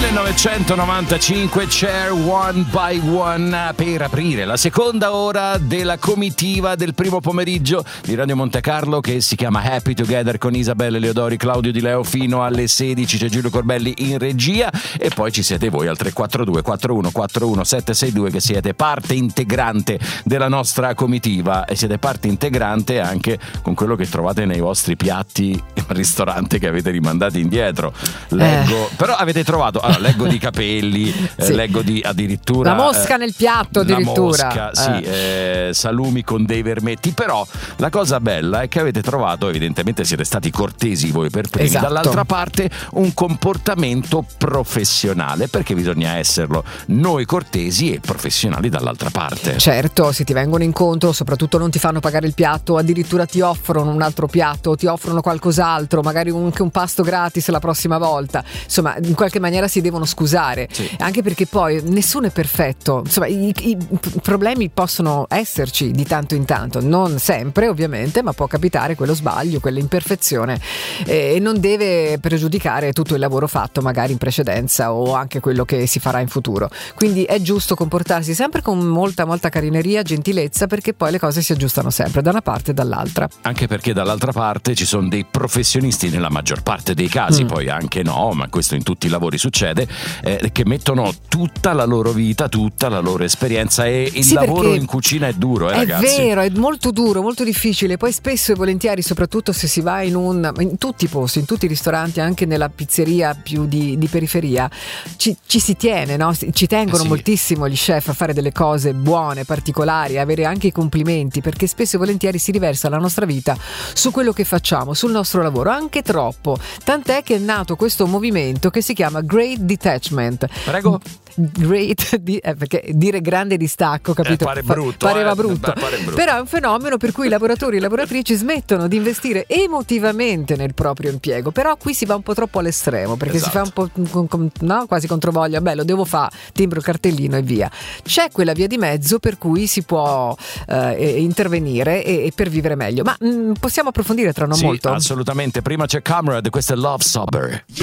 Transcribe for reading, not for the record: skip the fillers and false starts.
1995, Cher One by One, per aprire la seconda ora della comitiva del primo pomeriggio di Radio Monte Carlo, che si chiama Happy Together, con Isabelle Leodori, Claudio Di Leo fino alle 16. C'è Giulio Corbelli in regia e poi ci siete voi al 342 41 41 762, che siete parte integrante della nostra comitiva e siete parte integrante anche con quello che trovate nei vostri piatti al ristorante che avete rimandati indietro. Leggo, però avete trovato, leggo di capelli, sì. Leggo di addirittura la mosca nel piatto, addirittura la mosca, sì, salumi con dei vermetti. Però la cosa bella è che avete trovato, evidentemente siete stati cortesi voi per primi, esatto. Dall'altra parte un comportamento professionale, perché bisogna esserlo, noi cortesi e professionali dall'altra parte. Certo, se ti vengono incontro, soprattutto non ti fanno pagare il piatto, addirittura ti offrono un altro piatto, ti offrono qualcos'altro, magari anche un pasto gratis la prossima volta. Insomma, in qualche maniera si devono scusare, sì. Anche perché poi nessuno è perfetto. Insomma, i problemi possono esserci di tanto in tanto, non sempre ovviamente, ma può capitare quello sbaglio, quell'imperfezione, e non deve pregiudicare tutto il lavoro fatto magari in precedenza o anche quello che si farà in futuro. Quindi è giusto comportarsi sempre con molta carineria, gentilezza, perché poi le cose si aggiustano sempre da una parte e dall'altra. Anche perché dall'altra parte ci sono dei professionisti, nella maggior parte dei casi, poi anche no, ma questo in tutti i lavori succede, che mettono tutta la loro vita, tutta la loro esperienza, e il lavoro in cucina è duro, ragazzi. È vero, è molto duro, molto difficile. Poi spesso e volentieri, soprattutto se si va in tutti i posti, in tutti i ristoranti, anche nella pizzeria più di periferia, ci si tiene, no? Ci tengono moltissimo gli chef a fare delle cose buone, particolari, avere anche i complimenti, perché spesso e volentieri si riversa la nostra vita su quello che facciamo, sul nostro lavoro, anche troppo. Tant'è che è nato questo movimento che si chiama Great Detachment. Prego. Perché dire grande distacco, capito? Pareva brutto. Però è un fenomeno per cui i lavoratori e lavoratrici smettono di investire emotivamente nel proprio impiego. Però qui si va un po' troppo all'estremo, perché si fa un po' quasi controvoglia. Lo devo fare, timbro il cartellino e via. C'è quella via di mezzo per cui si può intervenire e per vivere meglio. Ma possiamo approfondire tra non molto? Assolutamente. Prima c'è Comrade, questo è Love Sober.